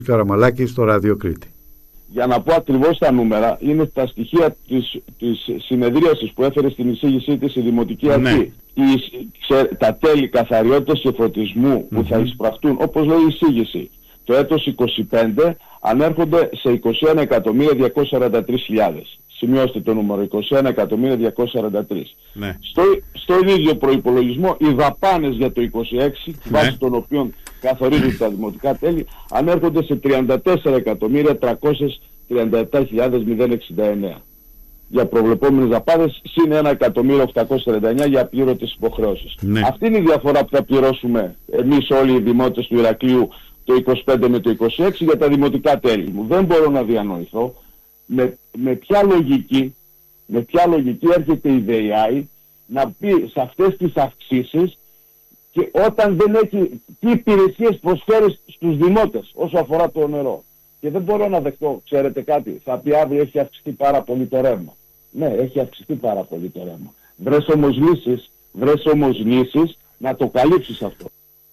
Καραμαλάκη στο Ράδιο Κρήτη. Για να πω ακριβώς τα νούμερα, είναι τα στοιχεία της συνεδρίασης που έφερε στην εισήγησή της η Δημοτική Αρχή. Τα τέλη καθαριότητας και φωτισμού που θα εισπραχτούν, όπως λέει η εισήγηση, το έτος 25 ανέρχονται σε 21.243.000. Σημειώστε το νούμερο, 21.243. Ναι. Στον ίδιο προϋπολογισμό, οι δαπάνες για το 26, βάσει των οποίων καθορίζουν τα δημοτικά τέλη, ανέρχονται σε 34.337.069 για προβλεπόμενες δαπάνες, συν 1.849.000 για απλήρωτες υποχρεώσεις. Ναι. Αυτή είναι η διαφορά που θα πληρώσουμε εμείς όλοι οι δημότες του Ηρακλείου το 25 με το 26 για τα δημοτικά τέλη μου. Δεν μπορώ να διανοηθώ με ποια λογική έρχεται η ΔΕΙΑΗ να πει σε αυτές τις αυξήσεις, και όταν δεν έχει τι υπηρεσίες προσφέρει στους δημότες όσο αφορά το νερό. Και δεν μπορώ να δεχτώ, ξέρετε κάτι, θα πει αύριο έχει αυξηθεί πάρα πολύ το ρεύμα. Ναι, έχει αυξηθεί πάρα πολύ το ρεύμα. Βρες όμως λύσεις να το καλύψεις αυτό.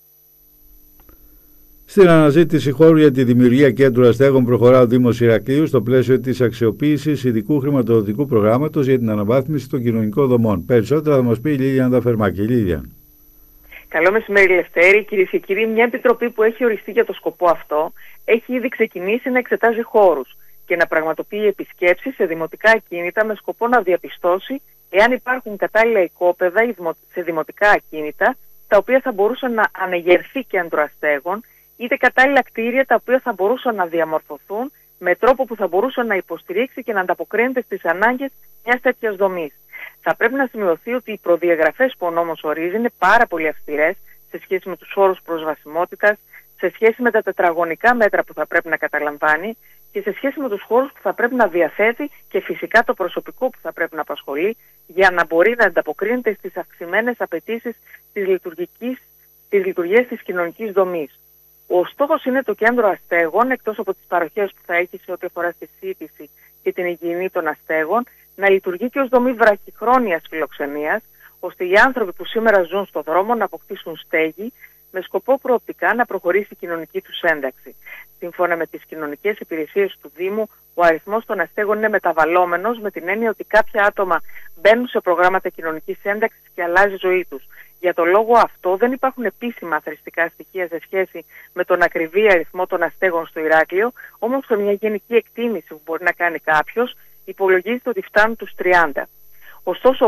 Στην αναζήτηση χώρου για τη δημιουργία κέντρου αστέγων προχωρά ο Δήμος Ηρακλείου στο πλαίσιο της αξιοποίησης ειδικού χρηματοδοτικού προγράμματος για την αναβάθμιση των κοινωνικών δομών. Περισσότερα θα μας πει η Λίλιαν Δαφερμάκη. Λίλιαν. Καλό μεσημέρι, Λευτέρη. Κυρίες και κύριοι, μια επιτροπή που έχει οριστεί για το σκοπό αυτό έχει ήδη ξεκινήσει να εξετάζει χώρους και να πραγματοποιεί επισκέψεις σε δημοτικά ακίνητα με σκοπό να διαπιστώσει εάν υπάρχουν κατάλληλα οικόπεδα σε δημοτικά ακίνητα τα οποία θα μπορούσαν να ανεγερθεί κέντρο αστέγων, είτε κατάλληλα κτίρια τα οποία θα μπορούσαν να διαμορφωθούν με τρόπο που θα μπορούσαν να υποστηρίξει και να ανταποκρίνεται στις ανάγκες μιας τέτοιας δομής. Θα πρέπει να σημειωθεί ότι οι προδιαγραφές που ο νόμος ορίζει είναι πάρα πολύ αυστηρές σε σχέση με τους όρους προσβασιμότητας, σε σχέση με τα τετραγωνικά μέτρα που θα πρέπει να καταλαμβάνει και σε σχέση με τους χώρους που θα πρέπει να διαθέτει και φυσικά το προσωπικό που θα πρέπει να απασχολεί για να μπορεί να ανταποκρίνεται στις αυξημένες απαιτήσεις της λειτουργίας της κοινωνικής δομής. Ο στόχος είναι το κέντρο αστέγων, εκτός από τις παροχές που θα έχει σε ό,τι αφορά στη σύντηση και την υγιεινή των αστέγων, να λειτουργεί και ως δομή βραχυχρόνιας φιλοξενίας, ώστε οι άνθρωποι που σήμερα ζουν στον δρόμο να αποκτήσουν στέγη, με σκοπό προοπτικά να προχωρήσει η κοινωνική τους ένταξη. Σύμφωνα με τις κοινωνικές υπηρεσίες του Δήμου, ο αριθμός των αστέγων είναι μεταβαλλόμενος, με την έννοια ότι κάποια άτομα μπαίνουν σε προγράμματα κοινωνικής ένταξης και αλλάζει η ζωή τους. Για το λόγο αυτό δεν υπάρχουν επίσημα αθρηστικά στοιχεία σε σχέση με τον ακριβή αριθμό των αστέγων στο Ηράκλειο, όμως σε μια γενική εκτίμηση που μπορεί να κάνει κάποιος, υπολογίζεται ότι φτάνουν τους 30. Ωστόσο,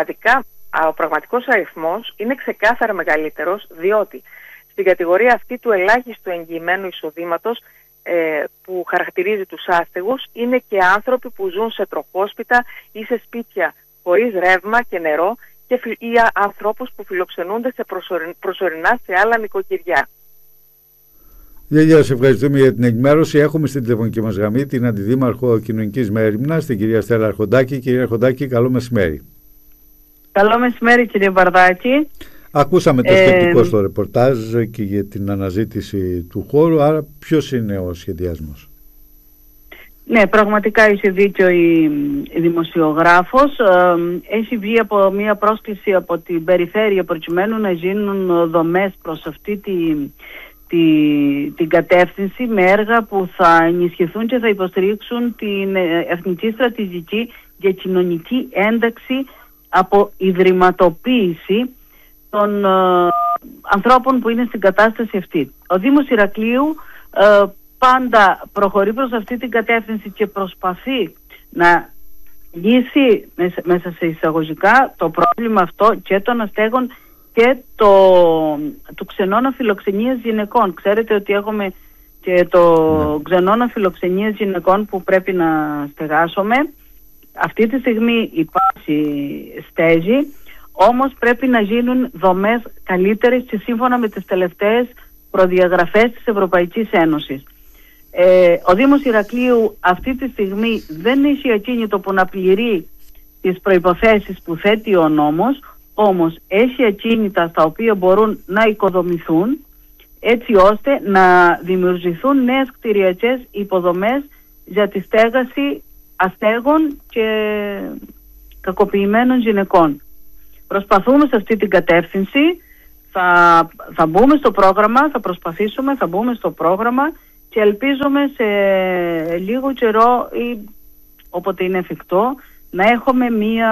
ο πραγματικός αριθμός είναι ξεκάθαρα μεγαλύτερος, διότι στην κατηγορία αυτή του ελάχιστου εγγυημένου εισοδήματος που χαρακτηρίζει τους άστεγους είναι και άνθρωποι που ζουν σε τροχόσπιτα ή σε σπίτια χωρίς ρεύμα και νερό ή ανθρώπους που φιλοξενούνται προσωρινά σε άλλα νοικοκυριά. Λίλια, σε ευχαριστούμε για την ενημέρωση. Έχουμε στην τηλεφωνική μας γραμμή την Αντιδήμαρχο Κοινωνικής Μέριμνας, την κυρία Στέλλα Αρχοντάκη. Κυρία Αρχοντάκη, καλό μεσημέρι. Καλό μεσημέρι, κύριε Μπαρδάκη. Ακούσαμε το σκεπτικό στο ρεπορτάζ και για την αναζήτηση του χώρου, άρα ποιος είναι ο σχεδιασμός? Ναι, πραγματικά έχει δίκιο η δημοσιογράφος. Έχει βγει από μια πρόσκληση από την περιφέρεια προκειμένου να γίνουν δομές προς αυτή την κατεύθυνση με έργα που θα ενισχυθούν και θα υποστηρίξουν την εθνική στρατηγική για κοινωνική ένταξη από ιδρυματοποίηση των ανθρώπων που είναι στην κατάσταση αυτή. Ο Δήμος Ηρακλείου πάντα προχωρεί προς αυτή την κατεύθυνση και προσπαθεί να λύσει μέσα σε εισαγωγικά το πρόβλημα αυτό και των αστέγων και του ξενώνα φιλοξενίας γυναικών. Ξέρετε ότι έχουμε και το ξενώνα φιλοξενίας γυναικών που πρέπει να στεγάσουμε. Αυτή τη στιγμή υπάρχει στέγη, όμως πρέπει να γίνουν δομές καλύτερες και σύμφωνα με τις τελευταίες προδιαγραφές της Ευρωπαϊκής Ένωσης. Ο Δήμος Ηρακλείου αυτή τη στιγμή δεν έχει ακίνητο που να πληρεί τις προϋποθέσεις που θέτει ο νόμος, όμως έχει ακίνητα στα οποία μπορούν να οικοδομηθούν έτσι ώστε να δημιουργηθούν νέες κτηριακές υποδομές για τη στέγαση αστέγων και κακοποιημένων γυναικών. Προσπαθούμε σε αυτή την κατεύθυνση, θα μπούμε στο πρόγραμμα, θα προσπαθήσουμε, θα μπούμε στο πρόγραμμα και ελπίζουμε σε λίγο καιρό ή όποτε είναι εφικτό να έχουμε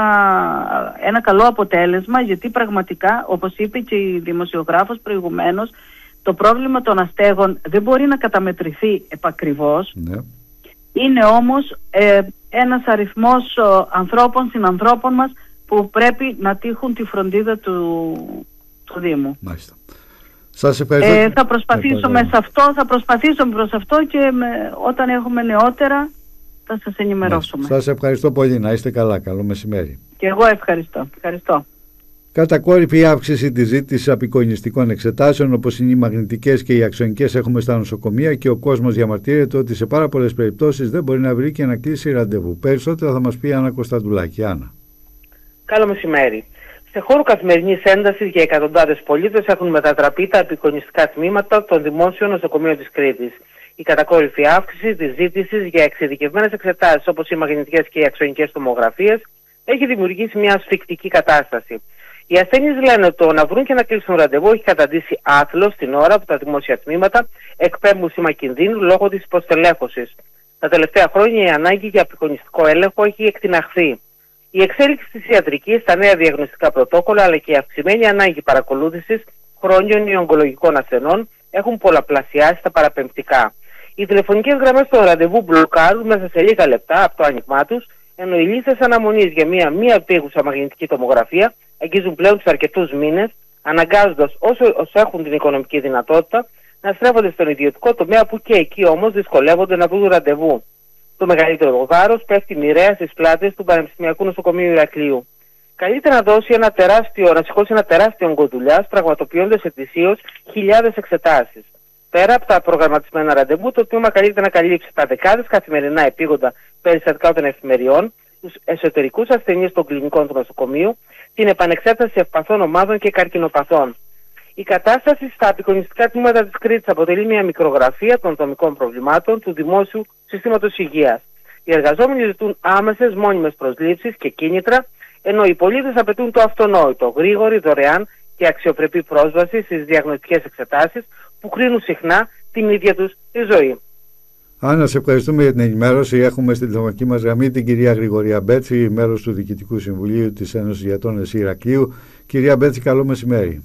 ένα καλό αποτέλεσμα, γιατί πραγματικά, όπως είπε και η δημοσιογράφος προηγουμένως, το πρόβλημα των αστέγων δεν μπορεί να καταμετρηθεί επακριβώς. Ναι. Είναι όμως ένας αριθμός ανθρώπων, συνανθρώπων μας που πρέπει να τύχουν τη φροντίδα του Δήμου. Μάλιστα. Σας ευχαριστώ. Θα προσπαθήσουμε θα προσπαθήσουμε προς αυτό και όταν έχουμε νεότερα θα σας ενημερώσουμε. Σας ευχαριστώ πολύ. Να είστε καλά. Καλό μεσημέρι. Και εγώ ευχαριστώ. Κατακόρυφη αύξηση της ζήτησης απεικονιστικών εξετάσεων, όπως είναι οι μαγνητικές και οι αξονικές, έχουμε στα νοσοκομεία και ο κόσμος διαμαρτύρεται ότι σε πάρα πολλές περιπτώσεις δεν μπορεί να βρει και να κλείσει ραντεβού. Περισσότερα θα μας πει η Άννα Κωνσταντουλάκη. Άννα. Καλό μεσημέρι. Σε χώρο καθημερινής έντασης για εκατοντάδες πολίτες έχουν μετατραπεί τα απεικονιστικά τμήματα των δημόσιων νοσοκομείων της Κρήτης. Η κατακόρυφη αύξηση της ζήτησης για εξειδικευμένες εξετάσεις, όπως οι μαγνητικές και οι αξονικές τομογραφίες, έχει δημιουργήσει μια ασφικτική κατάσταση. Οι ασθενείς λένε ότι το να βρουν και να κλείσουν ραντεβού έχει καταντήσει άθλο στην ώρα που τα δημόσια τμήματα εκπέμπουν σήμα κινδύνου λόγω της υποστελέχωσης. Τα τελευταία χρόνια η ανάγκη για απεικονιστικό έλεγχο έχει εκτιναχθεί. Η εξέλιξη της ιατρικής, τα νέα διαγνωστικά πρωτόκολλα αλλά και η αυξημένη ανάγκη παρακολούθησης χρόνιων ή ογκολογικών ασθενών έχουν πολλαπλασιάσει τα παραπεμπτικά. Οι τηλεφωνικές γραμμές των ραντεβού μπλοκάρουν μέσα σε λίγα λεπτά από το άνοιγμά τους, ενώ οι λίστες αναμονής για μία επίγουσα μαγνητική τομογραφία αγγίζουν πλέον τους αρκετούς μήνες, αναγκάζοντας όσους έχουν την οικονομική δυνατότητα να στρέφονται στον ιδιωτικό τομέα, που και εκεί όμως δυσκολεύονται να βρουν ραντεβού. Το μεγαλύτερο βάρος πέφτει μοιραία στις πλάτες του Πανεπιστημιακού Νοσοκομείου Ηρακλείου. Καλύτερα να σηκώσει ένα τεράστιο όγκο δουλειάς, πραγματοποιώντας ετησίως χιλιάδες εξετάσεις. Πέρα από τα προγραμματισμένα ραντεβού, το τμήμα καλείται να καλύψει τα δεκάδες καθημερινά επίγοντα περιστατικά των εφημεριών, τους εσωτερικούς ασθενείς των κλινικών του νοσοκομείου, την επανεξέταση ευπαθών ομάδων και καρκινοπαθών. Η κατάσταση στα απεικονιστικά τμήματα της Κρήτης αποτελεί μια μικρογραφία των δομικών προβλημάτων του δημόσιου συστήματος υγείας. Οι εργαζόμενοι ζητούν άμεσες μόνιμες προσλήψεις και κίνητρα, ενώ οι πολίτες απαιτούν το αυτονόητο, γρήγορη, δωρεάν και αξιοπρεπή πρόσβαση στις διαγνωστικές εξετάσεις που κρίνουν συχνά την ίδια τους τη ζωή. Άννα, σε ευχαριστούμε για την ενημέρωση. Έχουμε στην τηλεφωνική μας γραμμή την κυρία Γρηγορία Μπέτση, μέρος του Διοικητικού Συμβουλίου της Ένωσης Γιατρών ΕΣΥ Ηρακλείου. Κυρία Μπέτση, καλό μεσημέρι.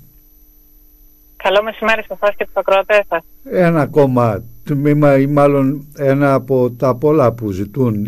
Καλό μεσημέρι σε εσάς και τους ακροατές σας. Ένα ακόμα τμήμα, ή μάλλον ένα από τα πολλά που ζητούν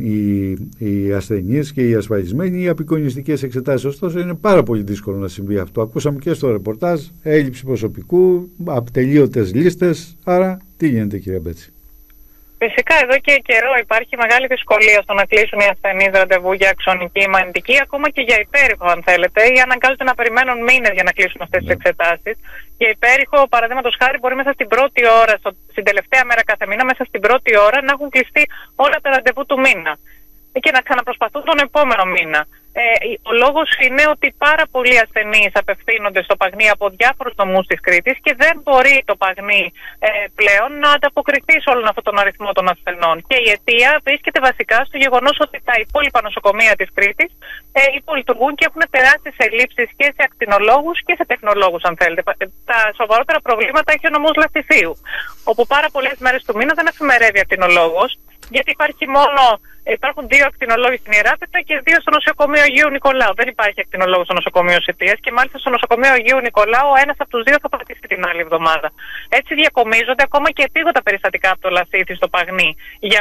οι ασθενείς και οι ασφαλισμένοι, οι απεικονιστικές εξετάσεις. Ωστόσο, είναι πάρα πολύ δύσκολο να συμβεί αυτό. Ακούσαμε και στο ρεπορτάζ, έλλειψη προσωπικού, ατελείωτες λίστες. Άρα, τι γίνεται, κυρία Μπέτση? Φυσικά εδώ και καιρό υπάρχει μεγάλη δυσκολία στο να κλείσουν οι ασθενείς ραντεβού για αξονική ή μαγνητική, ακόμα και για υπέρηχο, αν θέλετε, ή αναγκάζονται να περιμένουν μήνες για να κλείσουν αυτές τις εξετάσεις. Για υπέρηχο, παραδείγματος χάρη, μπορεί μέσα στην πρώτη ώρα, στην τελευταία μέρα κάθε μήνα, μέσα στην πρώτη ώρα να έχουν κλειστεί όλα τα ραντεβού του μήνα και να ξαναπροσπαθούν τον επόμενο μήνα. Ο λόγος είναι ότι πάρα πολλοί ασθενείς απευθύνονται στο Παγνί από διάφορους νομούς της Κρήτης και δεν μπορεί το Παγνί πλέον να ανταποκριθεί σε όλον αυτόν τον αριθμό των ασθενών. Και η αιτία βρίσκεται βασικά στο γεγονός ότι τα υπόλοιπα νοσοκομεία της Κρήτης υπολειτουργούν και έχουν τεράστιες ελλείψεις και σε ακτινολόγους και σε τεχνολόγους, αν θέλετε. Τα σοβαρότερα προβλήματα έχει ο νομός Λαστιθίου, όπου πάρα πολλές μέρες του μήνα δεν εφημερεύει ακτινολόγος, γιατί υπάρχουν 2 ακτινολόγοι στην Ιεράπετρα και 2 στο νοσοκομείο Αγίου Νικολάου. Δεν υπάρχει ακτινολόγος στο νοσοκομείο Σιτίας και μάλιστα στο νοσοκομείο Αγίου Νικολάου ο ένας από τους 2 θα πατήσει την άλλη εβδομάδα. Έτσι διακομίζονται ακόμα και επίγοντα περιστατικά από το Λαστίθι στο Παγνί.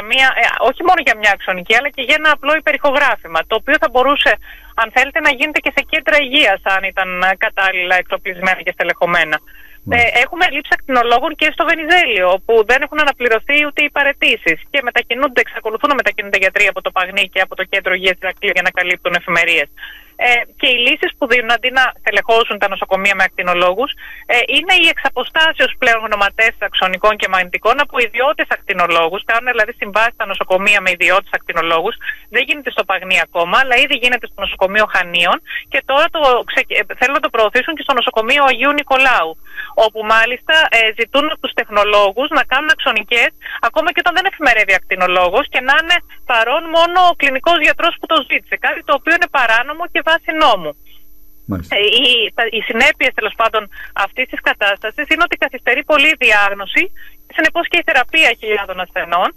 Όχι μόνο για μια αξονική, αλλά και για ένα απλό υπερηχογράφημα, το οποίο θα μπορούσε, αν θέλετε, να γίνεται και σε κέντρα υγείας, αν ήταν κατάλληλα εξοπλισμένα και στελεχωμένα. Έχουμε λήψη ακτινολόγων και στο Βενιζέλιο, όπου δεν έχουν αναπληρωθεί ούτε οι παραιτήσεις και εξακολουθούν να μετακινούνται γιατροί από το Παγνί και από το κέντρο υγείας Ηρακλείου για να καλύπτουν εφημερίες. Και οι λύσεις που δίνουν αντί να στελεχώσουν τα νοσοκομεία με ακτινολόγους είναι οι εξαποστάσεως πλέον γνωματές αξονικών και μαγνητικών από ιδιώτες ακτινολόγους. Κάνουν δηλαδή συμβάσεις στα νοσοκομεία με ιδιώτες ακτινολόγους. Δεν γίνεται στο Παγνί ακόμα, αλλά ήδη γίνεται στο νοσοκομείο Χανίων και τώρα θέλουν να το προωθήσουν και στο νοσοκομείο Αγίου Νικολάου. Όπου μάλιστα ζητούν από τους τεχνολόγους να κάνουν αξονικές ακόμα και όταν δεν εφημερεύει ακτινολόγος και να είναι παρόν μόνο ο κλινικός γιατρός που το ζήτησε. Κάτι το οποίο είναι παράνομο και βάση νόμου. Οι συνέπειες τέλος πάντων αυτής της κατάστασης είναι ότι καθυστερεί πολύ η διάγνωση. Σε συνεπώς και η θεραπεία χιλιάδων ασθενών.